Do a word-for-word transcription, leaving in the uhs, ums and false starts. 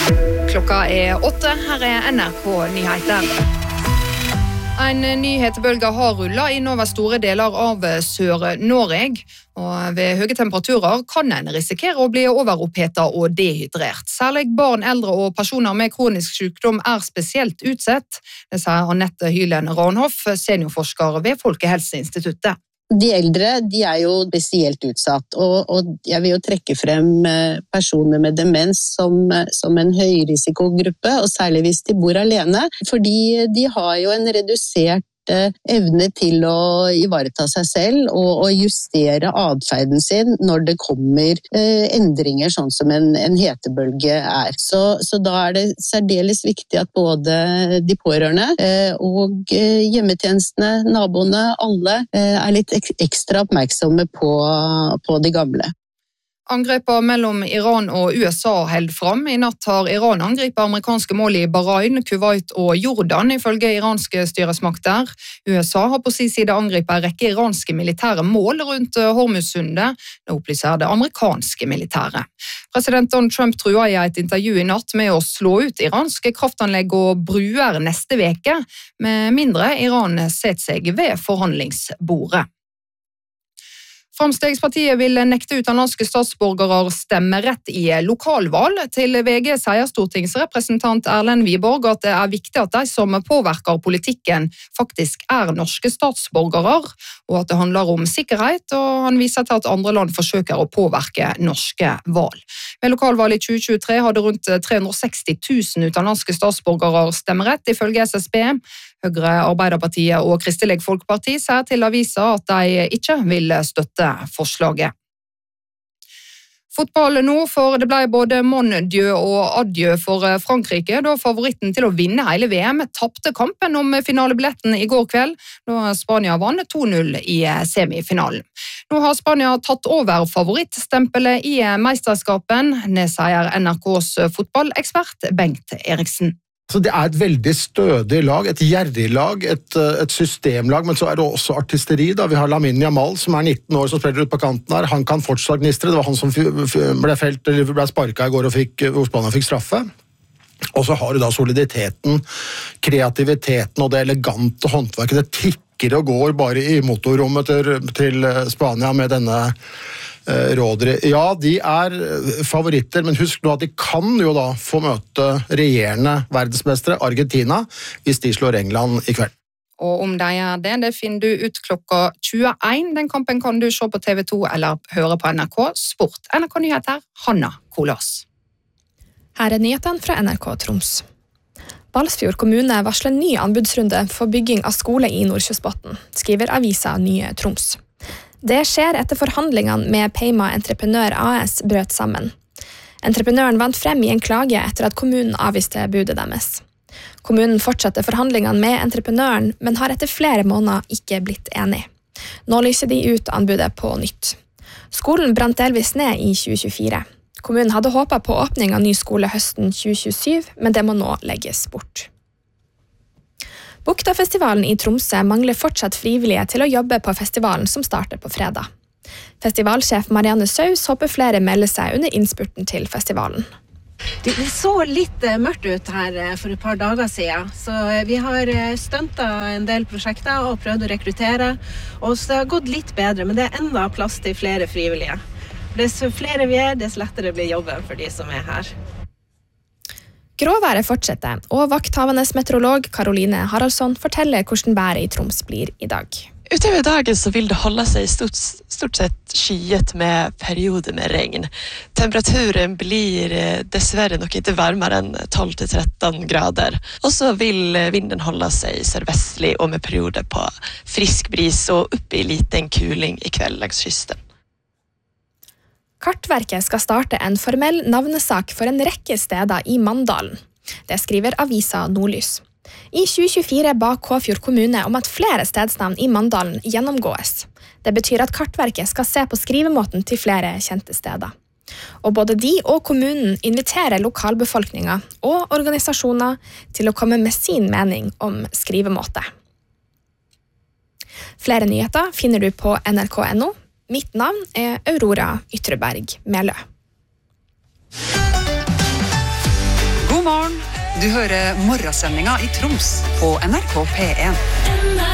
Klokka er åtte, her er N R K-nyheter. En nyhetsbølge har rullet inn over store deler av Sør-Norge, og ved høye temperaturer kan en risikere å bli overopphetet og dehydrert. Særlig barn, eldre og personer med kronisk sykdom er spesielt utsatt, det sier Annette Hylen Ranhoff, seniorforsker ved Folkehelseinstituttet. De eldre de er jo spesielt utsatt, og, og jeg vil jo trekke frem personer med demens som, som en høyrisikogruppe, og særlig hvis de bor alene, fordi de har jo en redusert evne til å ivareta seg selv og, og justere adferden sin når det kommer eh, endringer sånn som en, en hetebølge er. Så, så da er det særdeles viktig at både de pårørende eh, og eh, hjemmetjenestene, naboene, alle eh, er litt ek- ekstra oppmerksomme på, på de gamle. Angrepet mellom Iran og U S A held fram. I natt har Iran angrepet amerikanske mål i Bahrain, Kuwait og Jordan, ifølge iranske styresmakter. U S A har på sin side angrepet en rekke iranske militære mål rundt Hormuzsundet, det opplyser det amerikanske militæret. President Donald Trump truer i et intervju i natt med å slå ut iranske kraftanlegg og bruer neste veke, med mindre Iran setter seg ved forhandlingsbordet. Fremskrittspartiet vil nekte utenlandske statsborgere stemmerett i lokalvalg. Til V G sier stortingsrepresentant Erlend Wiborg at det er viktig at de som påvirker politikken faktisk er norske statsborgere, og at det handler om sikkerhet, og han viser til at andre land forsøker å påvirke norske valg. Ved lokalvalg i tjue tjuetre hadde rundt tre hundre og seksti tusen utenlandske statsborgere stemmerett, ifølge S S B. Høyre, Arbeiderpartiet og Kristelig Folkeparti sier til avisa at de ikke vil støtte forslaget. Fotball nå, for det ble både mon dieu og adjø for Frankrike, da favoritten til å vinne hele V M tapte kampen om finalebilletten i går kveld, da Spania vant to null i semifinalen. Nå har Spania tatt over favorittstempelet i meisterskapen, det sier N R K's fotballekspert Bengt Eriksen. Så det er et veldig stødig lag, et gjerrig lag, et, et systemlag, men så er det også artisteri. Da. Vi har Lamine Yamal, som er nitten år, som spiller ut på kanten her. Han kan fortsatt gnistre. Det var han som ble felt, eller ble sparket i går og fikk, hvor Spania fikk straffe. Og så har du da soliditeten, kreativiteten og det elegante håndverket. Det tikker og går bare i motorrommet til, til Spania med denne rådere. Ja, de er favoritter, men husk nå at de kan jo da få møte regjerende verdensmestere, Argentina, hvis de slår England i kveld. Og om de gjør det, det finner du ut klokka tjueen. Den kampen kan du se på T V to eller høre på N R K Sport. N R K-nyheter, Hanna Kolas. Her er nyhetene fra N R K Troms. Balsfjord kommune varsler en ny anbudsrunde for bygging av skole i Nordkjosbotn, skriver avisa Nye Troms. Det skjer etter forhandlingene med Peima Entreprenør A S brøt sammen. Entreprenøren vant frem i en klage etter at kommunen avviste budet deres. Kommunen fortsatte forhandlingene med entreprenøren, men har etter flere måneder ikke blitt enig. Nå lyser de ut anbudet på nytt. Skolen brant delvis ned i tjue tjuefire. Kommunen hadde håpet på åpning av ny skole høsten tjue tjuesyv, men det må nå legges bort. Buktafestivalen i Tromsø mangler fortsatt frivillige til å jobbe på festivalen som starter på fredag. Festivalsjef Marianne Saus håper flere melder seg under innspurten til festivalen. Det så litt mørkt ut her for et par dager siden, så vi har stuntet en del prosjekter og prøvd å rekruttere, og så det har gått litt bedre, men det er enda plass til flere frivillige. Dess flere vi er, dess lettere blir jobben for de som er her. Gråværet fortsetter, og vakthavende meteorolog Karoline Haraldsson forteller hvordan været i Troms blir i dag. Utover dagen så vil det holde seg stort, stort sett skyet med perioder med regn. Temperaturen blir dessverre nok ikke varmere enn tolv til tretten grader. Og så vil vinden holde seg sørvestlig og med perioder på frisk bris og opp i liten kuling i kveld langs kysten. Kartverket skal starte en formell navnesak for en rekke steder i Mandalen. Det skriver avisa Nordlys. I tjue tjuefire ba Kåfjord kommune om at flere stedsnavn i Mandalen gjennomgås. Det betyr at Kartverket skal se på skrivemåten til flere kjente steder. Og både de og kommunen inviterer lokalbefolkninga og organisasjoner til å komme med sin mening om skrivemåte. Flere nyheter finner du på N R K punktum no. Mitt navn er Aurora Ytreberg Melø. God morgen. Du hører morgensendinga i Troms på N R K P en.